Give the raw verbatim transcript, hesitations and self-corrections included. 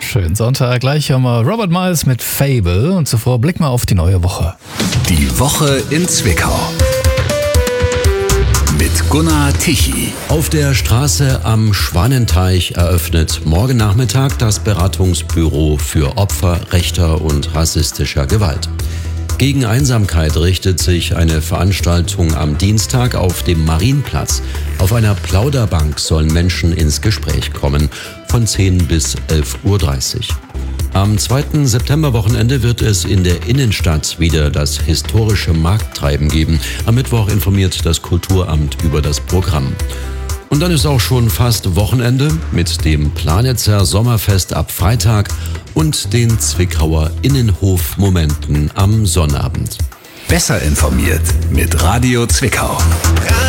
Schönen Sonntag. Gleich haben wir Robert Miles mit Fable und zuvor blicken wir auf die neue Woche. Die Woche in Zwickau. Mit Gunnar Tichy. Auf der Straße am Schwanenteich eröffnet morgen Nachmittag das Beratungsbüro für Opfer rechter und rassistischer Gewalt. Gegen Einsamkeit richtet sich eine Veranstaltung am Dienstag auf dem Marienplatz. Auf einer Plauderbank sollen Menschen ins Gespräch kommen, von zehn bis elf Uhr dreißig. Am zweiten Septemberwochenende wird es in der Innenstadt wieder das historische Markttreiben geben. Am Mittwoch informiert das Kulturamt über das Programm. Und dann ist auch schon fast Wochenende mit dem Planitzer Sommerfest ab Freitag und den Zwickauer Innenhof-Momenten am Sonnabend. Besser informiert mit Radio Zwickau.